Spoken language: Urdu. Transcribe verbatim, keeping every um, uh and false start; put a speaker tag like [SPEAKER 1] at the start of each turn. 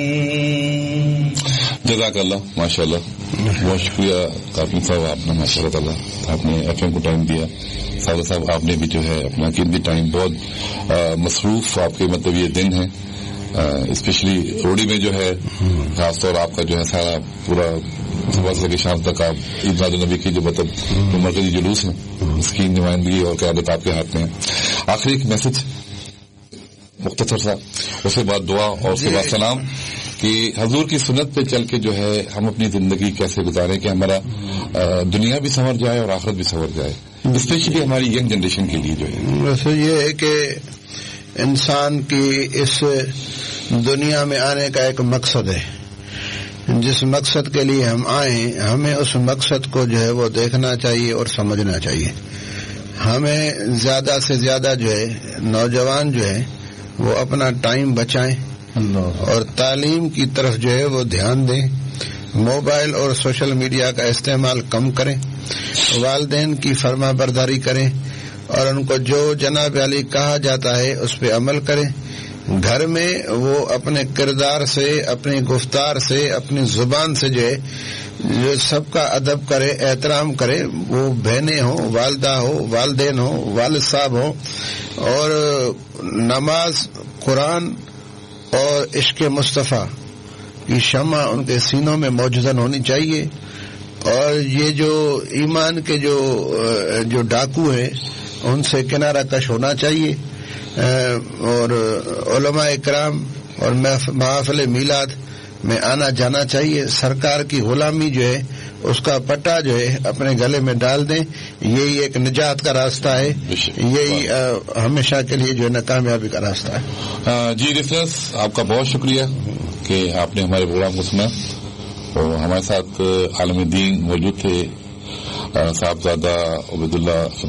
[SPEAKER 1] جزاک اللہ، ماشاء اللہ، بہت شکریہ کافی صاحب، آپ نے ماشاء اللہ آپ نے ایف ایم کو ٹائم دیا. سادہ صاحب آپ نے بھی جو ہے اپنا قیمتی ٹائم، بہت مصروف آپ کے مطلب یہ دن ہے، اسپیشلی روڈی میں جو ہے خاص طور آپ کا جو ہے سارا پورا صبح سے لے کے شام تک آپ عید میلاد النبی کی جو مطلب جو مرکزی جلوس ہے اس کی نمائندگی اور قیادت آپ کے ہاتھ میں ہے. آخری ایک میسج مختصر سا، اس کے بعد دعا اور اس کے بعد سلام، کہ حضور کی سنت پہ چل کے جو ہے ہم اپنی زندگی کیسے گزاریں کہ ہمارا دنیا بھی سنور جائے اور آخرت بھی سنور جائے، اسپیشلی ہماری ینگ جنریشن کے لیے جو ہے.
[SPEAKER 2] ویسے یہ ہے کہ انسان کی اس دنیا میں آنے کا ایک مقصد ہے، جس مقصد کے لیے ہم آئیں ہمیں اس مقصد کو جو ہے وہ دیکھنا چاہیے اور سمجھنا چاہیے. ہمیں زیادہ سے زیادہ جو ہے نوجوان جو ہے وہ اپنا ٹائم بچائیں اور تعلیم کی طرف جو ہے وہ دھیان دیں، موبائل اور سوشل میڈیا کا استعمال کم کریں، والدین کی فرما برداری کریں اور ان کو جو جناب علی کہا جاتا ہے اس پہ عمل کریں. گھر میں وہ اپنے کردار سے، اپنی گفتار سے، اپنی زبان سے جو ہے جو سب کا ادب کرے، احترام کرے، وہ بہنیں ہوں، والدہ ہو، والدین ہو، والد صاحب ہوں، اور نماز، قرآن اور عشق مصطفیٰ کی شمع ان کے سینوں میں موجودن ہونی چاہیے. اور یہ جو ایمان کے جو جو ڈاکو ہیں ان سے کنارہ کش ہونا چاہیے، اور علماء اکرام اور محافل میلاد میں آنا جانا چاہیے. سرکار کی غلامی جو ہے اس کا پٹا جو ہے اپنے گلے میں ڈال دیں، یہی ایک نجات کا راستہ ہے، یہی ہمیشہ کے لیے جو ہے نا کامیابی کا راستہ ہے.
[SPEAKER 1] جی لسنرز، آپ کا بہت شکریہ کہ آپ نے ہمارے پروگرام کو سنا. اور ہمارے ساتھ عالم دین موجود تھے صاحبزادہ عبید اللہ